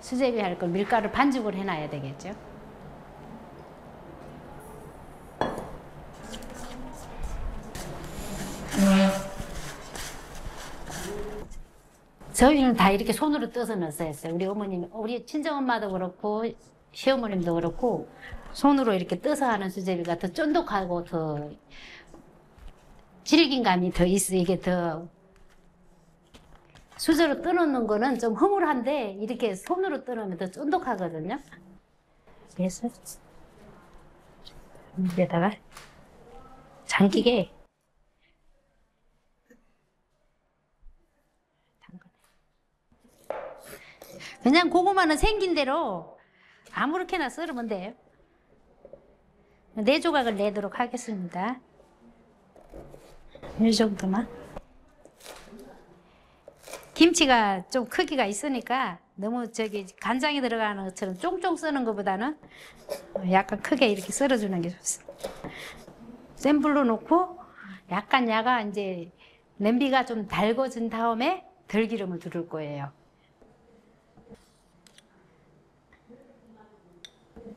수제비 할 걸 밀가루 반죽을 해놔야 되겠죠. 저희는 다 이렇게 손으로 떠서 넣었어요. 우리 어머님, 우리 친정엄마도 그렇고 시어머님도 그렇고 손으로 이렇게 떠서 하는 수제비가 더 쫀득하고 더 질긴감이 더 있어. 이게 더 수저로 떠놓는 거는 좀 허물한데 이렇게 손으로 떠놓으면 더 쫀득하거든요. 그래서 여기다가 잠기게 그냥 고구마는 생긴 대로 아무렇게나 썰으면 돼요. 4조각을 내도록 하겠습니다. 이 정도만. 김치가 좀 크기가 있으니까 너무 간장이 들어가는 것처럼 쫑쫑 쓰는 것보다는 약간 크게 이렇게 썰어주는 게 좋습니다. 센 불로 놓고 약간 야가 이제 냄비가 좀 달궈진 다음에 들기름을 두를 거예요.